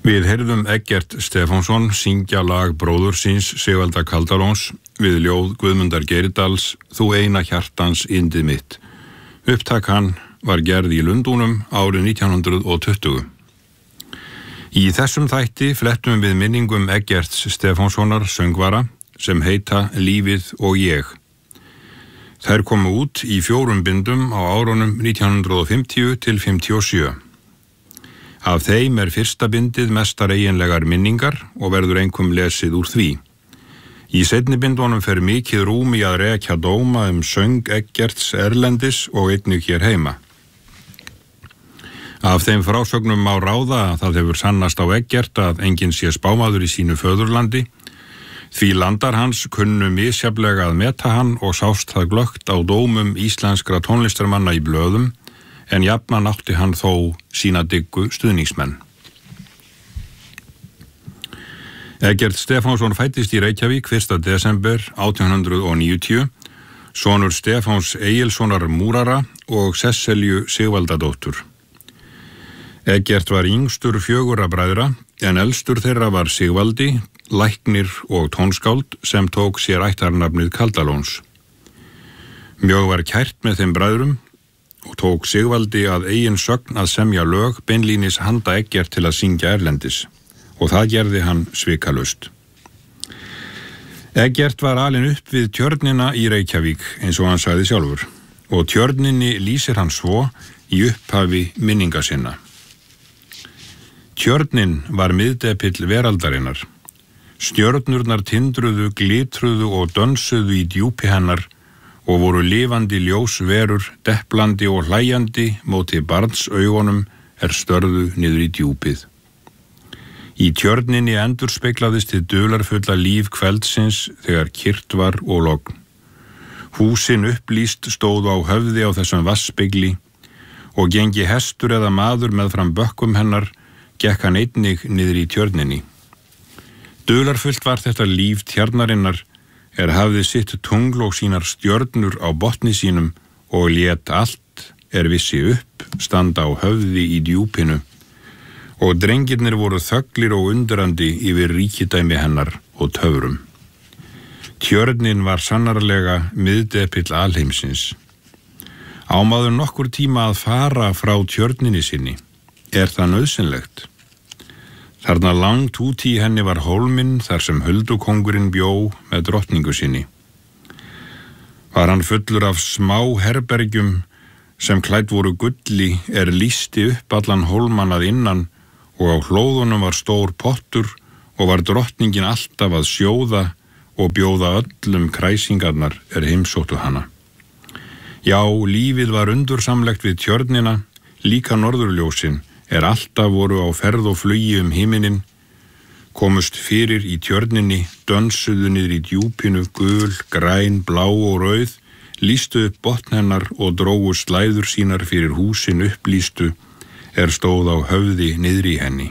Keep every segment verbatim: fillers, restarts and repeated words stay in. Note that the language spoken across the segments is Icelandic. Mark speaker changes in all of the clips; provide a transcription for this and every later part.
Speaker 1: Við heyrðum Eggert Stefánsson syngja lag bróður síns Sigvalda Kaldalóns við ljóð Guðmundar Geirdals Þú eina hjartans yndið mitt. Upptak hann var gerð í Lundúnum árið nítján hundruð tuttugu. Í þessum þætti flettum við minningum Eggerts Stefánssonar söngvara sem heita Lífið og ég. Þær komu út í fjórum bindum á árunum nítján hundruð fimmtíu til fimmtíu og sjö. Af þeim er fyrsta bindið mestar eiginlegar minningar og verður einkum lesið úr því. Í seinni bindunum fer mikið rúm í að rekja dóma um söng Eggerts erlendis og einnig hér heima. Af þeim frásögnum má ráða að það hefur sannast á Eggert að enginn sé spámaður í sínu föðurlandi, því landar hans kunnu misjafnlega að meta hann og sást það glöggt á dómum íslenskra tónlistarmanna í blöðum, en jafnan átti hann þó sína diggu stuðningsmenn. Eggert Stefánsson fæddist í Reykjavík fyrsta desember átján hundruð níutíu, sonur Stefáns Egilssonar múrara og Sesselju Sigvaldadóttur. Eggert var yngstur fjögurra bræðra, en elstur þeirra var Sigvaldi, læknir og tónskáld sem tók sér ættarnafnið Kaldalóns. Mjög var kært með þeim bræðrum og tók Sigvaldi að eigin sögn að semja lög beinlínis handa Eggert til að syngja erlendis, og það gerði hann svikalust. Eggert var alinn upp við tjörnina í Reykjavík, eins og hann sagði sjálfur, og tjörninni lýsir hann svo í upphafi minninga sinna. Tjörnin var miðdepill veraldarinnar. Stjörnurnar tindruðu, glitruðu og dönsuðu í djúpi hennar og voru lifandi ljósverur, depplandi og hlæjandi móti barnsaugunum er störðu niður í djúpið. Í tjörninni endurspeglaðist hið dularfulla líf kveldsins þegar kyrrt var og logn. Húsin upplýst stóðu á höfði á þessum vatnsspegli og gengi hestur eða maður með fram bökkum hennar, gekk hann einnig niður í tjörninni. Dularfullt var þetta líf tjarnarinnar er hafði sitt tungl og sínar stjörnur á botni sínum og lét allt er vissi upp standa á höfði í djúpinu, og drengirnir voru þöglir og undrandi yfir ríkidæmi hennar og töfrum. Tjörnin var sannarlega miðdepill alheimsins. Á maður nokkur tíma að fara frá tjörninni sinni? Er það nauðsynlegt? Þarna langt út í henni var hólminn þar sem huldukóngurinn bjó með drottningu sinni. Var hann fullur af smá herbergjum sem klædd voru gulli er lýsti upp allan hólmann að innan, og á hlóðunum var stór pottur og var drottningin alltaf að sjóða og bjóða öllum kræsingarnar er heimsóttu hana. Já, lífið var undursamlegt við tjörnina, líka norðurljósin er alltaf voru á ferð og flugi um himinin, komust fyrir í tjörninni, dönsuðu niður í djúpinu, gul, græn, blá og rauð, lýstu upp botn hennar og drógu slæður sínar fyrir húsin upplýstu, er stóð á höfði niður í henni.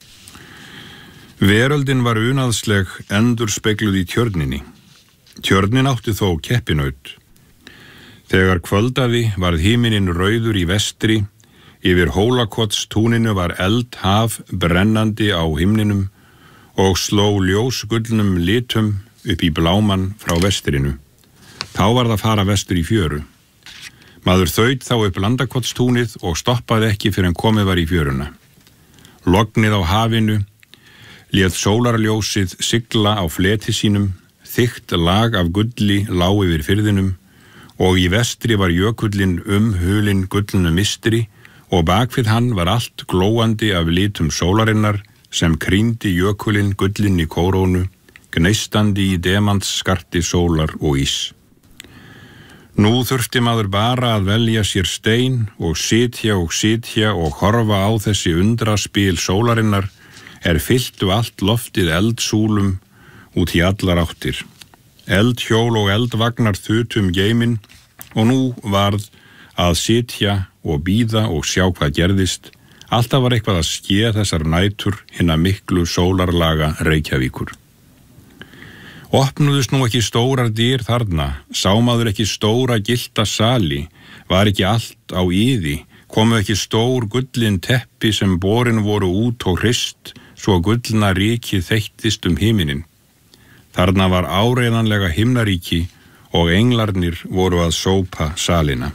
Speaker 1: Veröldin var unaðsleg endurspegluð í tjörninni. Tjörnin átti þó keppinaut. Þegar kvöldaði varð himinin rauður í vestri, yfir Hólakotstúninu var eldhaf brennandi á himninum og sló ljósgullnum litum upp í bláman frá vestrinu. Þá var það fara vestur í fjöru. Maður þaut þá upp Landakotstúnið og stoppaði ekki fyrir en komið var í fjöruna. Lognið á hafinu, lét sólarljósið sigla á fleti sínum, þykkt lag af gulli lá yfir firðinum, og í vestri var jökullinn umhulinn gullnu mistri, og bakvið hann var allt glóandi af litum sólarinnar sem krýndi jökulinn gullinn í kórónu, gneistandi í demantskarti sólar og ís. Nú þurfti maður bara að velja sér stein og sitja og sitja og horfa á þessi undraspil sólarinnar er fylltu allt loftið eldsúlum út í allar áttir. Eldhjól og eldvagnar þutum geiminn, og nú varð að sitja og bíða og sjá hvað gerðist. Alltaf var eitthvað að ske þessar nætur hinna miklu sólarlaga Reykjavíkur. Opnuðust nú ekki stórar dyr þarna, sá maður ekki stóra gyllta sali, var ekki allt á yði, komu ekki stór gullin teppi sem borin voru út og hrist, svo gullna ríki þeyttist um himinin. Þarna var áreiðanlega himnaríki og englarnir voru að sópa salina.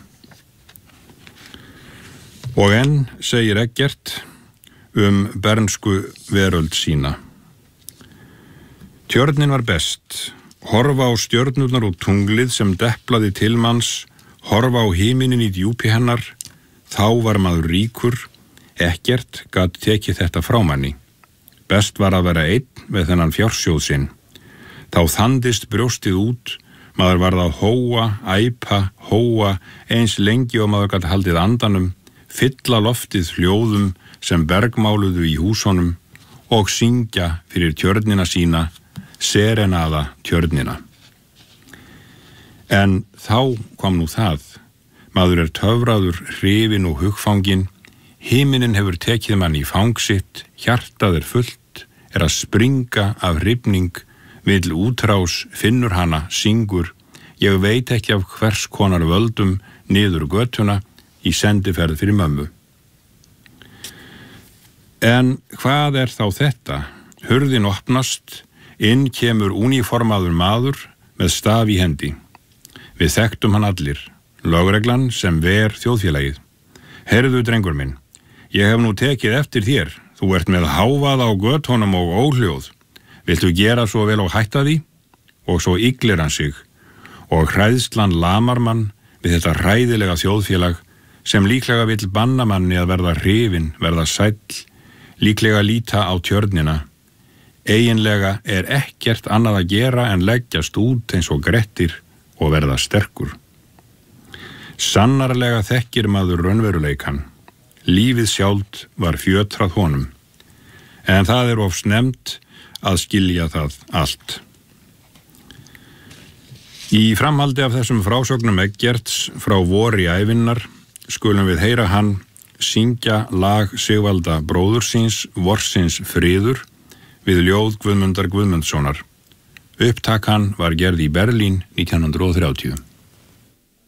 Speaker 1: Og enn segir Eggert um bernsku veröld sína. Tjörnin var best, horfa á stjörnurnar og tunglið sem deplaði til manns, horfa á himinin í djúpi hennar, þá var maður ríkur, ekkert gat tekið þetta frá manni. Best var að vera einn með þennan fjársjóð sinn. Þá þandist brjóstið út, maður varð að hóa, æpa, hóa, eins lengi og maður gat haldið andanum, fylla loftið hljóðum sem bergmáluðu í húsunum og syngja fyrir tjörnina sína, serenaða tjörnina. En þá kom nú það. Maður er töfraður, hrifinn og hugfanginn, himinin hefur tekið mann í fang sitt, hjartað er fullt, er að springa af hrifning, vill útrás, finnur hana, syngur, ég veit ekki af hvers konar völdum niður götuna í sendiferð fyrir mömmu. En hvað er þá þetta? Hurðin opnast, inn kemur úniformaður maður með staf í hendi. Við þekktum hann allir, lögreglan sem ver þjóðfélagið. Heyrðu, drengur minn, ég hef nú tekið eftir þér, þú ert með hávaða á götunum og óhljóð. Viltu gera svo vel og hætta því? Og svo yglir hann sig, og hræðslan lamar mann við þetta hræðilega þjóðfélag sem líklega vill banna manni að verða hrifinn, verða sæll, líklega líta á tjörnina. Eiginlega er ekkert annað að gera en leggjast út eins og grettir og verða sterkur. Sannarlega þekkir maður raunveruleikan. Lífið sjálft var fjötrað honum. En það er of snemmt að skilja það allt. Í framhaldi af þessum frásögnum Eggerts frá vori ævinnar skulum við heyra hann syngja lag Sigvalda bróðursins Vorsins friður við ljóð Guðmundar Guðmundssonar. Upptakan var gerð í Berlín nítján hundruð og þrjátíu.